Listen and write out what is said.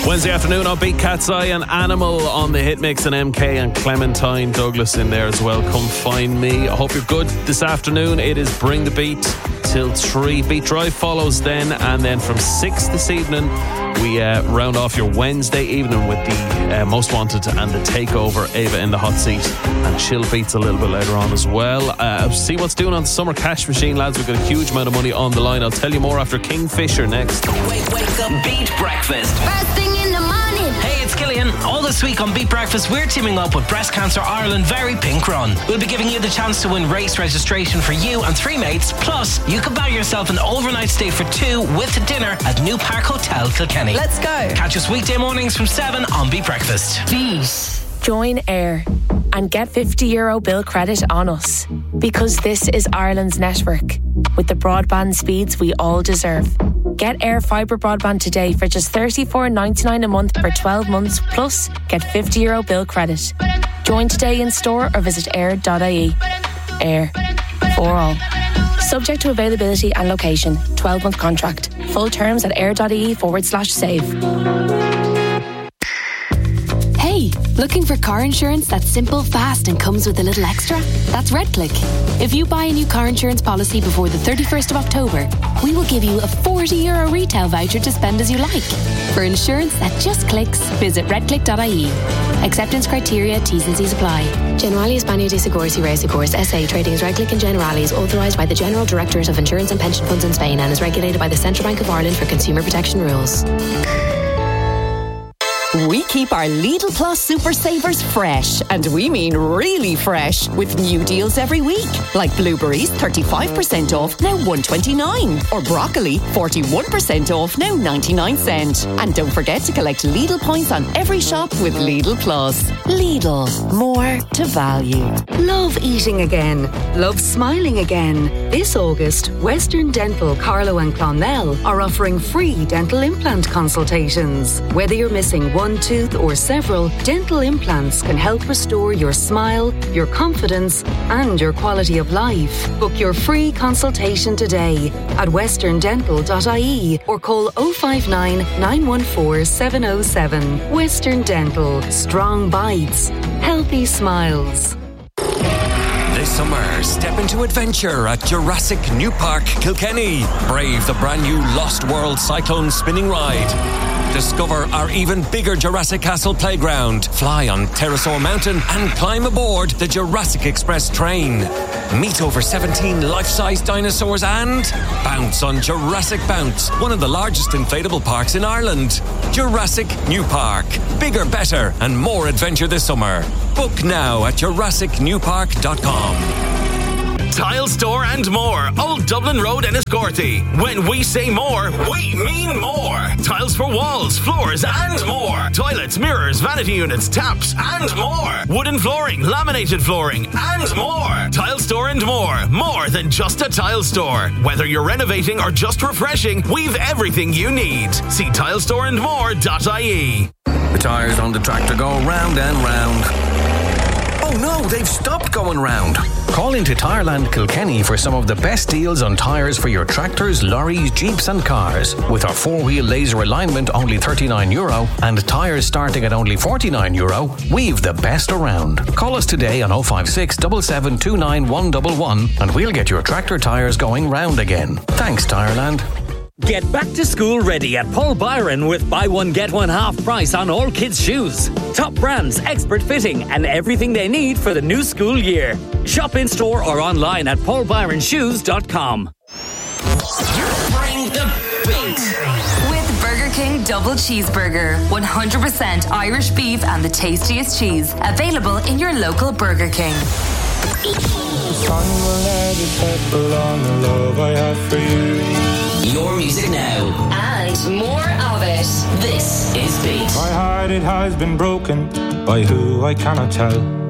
Wednesday afternoon on Beat Cat's Eye and Animal on the hit mix, and MK and Clementine Douglas in there as well. Come find me. I hope you're good this afternoon. It is Bring the Beat till 3. Beat Drive follows then, and then from 6 this evening we round off your Wednesday evening with the Most Wanted and the Takeover, Ava in the Hot Seat, and Chill Beats a little bit later on as well. See what's doing on the Summer Cash Machine, lads. We've got a huge amount of money on the line. I'll tell you more after Kingfisher next. Wake up, Beat Breakfast. First thing in the morning. Hey, it's Killian. All this week on Beat Breakfast, we're teaming up with Breast Cancer Ireland Very Pink Run. We'll be giving you the chance to win race registration for you and 3 mates. Plus, you can buy yourself an overnight stay for 2 with dinner at New Park Hotel, Kilkenny. Let's go. Catch us weekday mornings from 7 on Beat Breakfast. Beat. Join Air and get €50 bill credit on us, because this is Ireland's network with the broadband speeds we all deserve. Get Air Fibre broadband today for just $34.99 a month for 12 months, plus get €50 bill credit. Join today in store or visit air.ie. Air. For all. Subject to availability and location. 12-month contract. Full terms at air.ie/save. Hey, looking for car insurance that's simple, fast and comes with a little extra? That's RedClick. If you buy a new car insurance policy before the 31st of October, we will give you a €40 retail voucher to spend as you like. For insurance that just clicks, visit redclick.ie. Acceptance criteria, T's and C's apply. Generali España de Seguros y Reaseguros S.A. trading as RedClick and Generali is authorised by the General Directorate of Insurance and Pension Funds in Spain and is regulated by the Central Bank of Ireland for consumer protection rules. We keep our Lidl Plus Super Savers fresh, and we mean really fresh, with new deals every week. Like blueberries, 35% off, now $1.29. Or broccoli, 41% off, now 99 cents. And don't forget to collect Lidl points on every shop with Lidl Plus. Lidl, more to value. Love eating again. Love smiling again. This August, Western Dental, Carlow and Clonmel are offering free dental implant consultations. Whether you're missing one tooth or several, dental implants can help restore your smile, your confidence and your quality of life. Book your free consultation today at westerndental.ie or call 059 914 707. Western Dental. Strong bites. Healthy smiles. This summer, step into adventure at Jurassic New Park, Kilkenny. Brave the brand new Lost World Cyclone spinning ride. Discover our even bigger Jurassic Castle playground. Fly on Pterosaur Mountain and climb aboard the Jurassic Express train. Meet over 17 life-size dinosaurs and bounce on Jurassic Bounce, one of the largest inflatable parks in Ireland. Jurassic New Park. Bigger, better and more adventure this summer. Book now at JurassicNewPark.com. Tile Store and More, Old Dublin Road in Enniscorthy. When we say more, we mean more. Tiles for walls, floors and more. Toilets, mirrors, vanity units, taps and more. Wooden flooring, laminated flooring and more. Tile Store and More. More than just a tile store. Whether you're renovating or just refreshing, we've everything you need. See tilestoreandmore.ie. The tyres on the tractor go round and round. Oh no, they've stopped going round. Call into Tyreland Kilkenny for some of the best deals on tyres for your tractors, lorries, jeeps and cars. With our 4-wheel laser alignment only €39 and tyres starting at only €49, we've the best around. Call us today on 056 7729 111 and we'll get your tractor tyres going round again. Thanks, Tyreland. Get back to school ready at Paul Byron with buy one get one half price on all kids' shoes. Top brands, expert fitting and everything they need for the new school year. Shop in store or online at paulbyronshoes.com. Bring the beat. With Burger King Double Cheeseburger. 100% Irish beef and the tastiest cheese. Available in your local Burger King. Your music now. And more of it. This is Beat. My heart, it has been broken by who I cannot tell.